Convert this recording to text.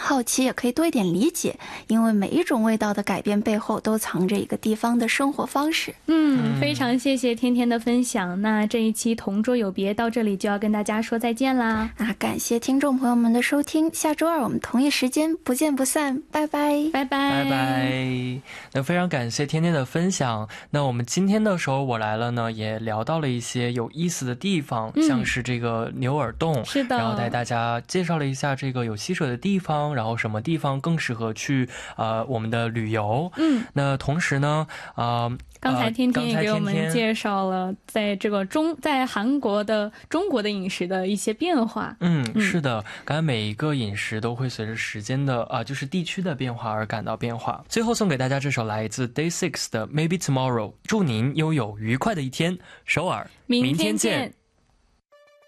好奇，也可以多一点理解，因为每一种味道的改变背后都藏着一个地方的生活方式。 非常谢谢天天的分享。那这一期同桌有别到这里就要跟大家说再见啦。 感谢听众朋友们的收听，下周二我们同一时间不见不散，拜拜拜拜拜拜。那非常感谢天天的分享。那我们今天的时候我来了呢，也聊到了一些有意思的地方，像是这个牛耳洞， 是的， 然后带大家介绍了一下这个有溪水的地方，然后什么地方更适合去我们的旅游。那同时呢刚才天天也给我们介绍了在这个在韩国的中国的饮食的一些变化。 是的，感觉每一个饮食都会随着时间的就是地区的变化而感到变化。最后送给大家这首来自 Day6 的 Maybe Tomorrow， 祝您拥有愉快的一天，首尔，明天见。